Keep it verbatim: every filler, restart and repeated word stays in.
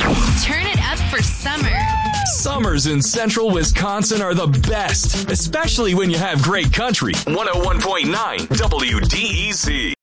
Turn it up for summer. Summers in central Wisconsin are the best, especially when you have great country. one oh one point nine W D E C.